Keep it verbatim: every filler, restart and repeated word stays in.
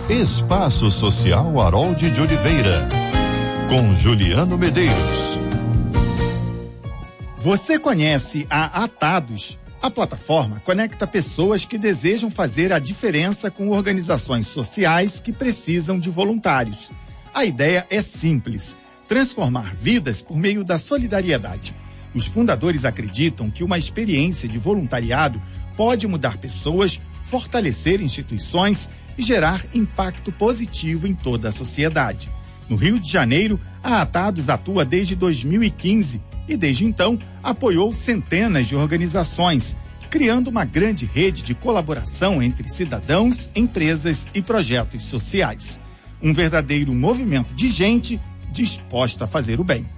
Espaço Social Harold de Oliveira, com Juliano Medeiros. Você conhece a Atados? A plataforma conecta pessoas que desejam fazer a diferença com organizações sociais que precisam de voluntários. A ideia é simples: transformar vidas por meio da solidariedade. Os fundadores acreditam que uma experiência de voluntariado pode mudar pessoas, fortalecer instituições e gerar impacto positivo em toda a sociedade. No Rio de Janeiro, a Atados atua desde dois mil e quinze e, desde então, apoiou centenas de organizações, criando uma grande rede de colaboração entre cidadãos, empresas e projetos sociais. Um verdadeiro movimento de gente disposta a fazer o bem.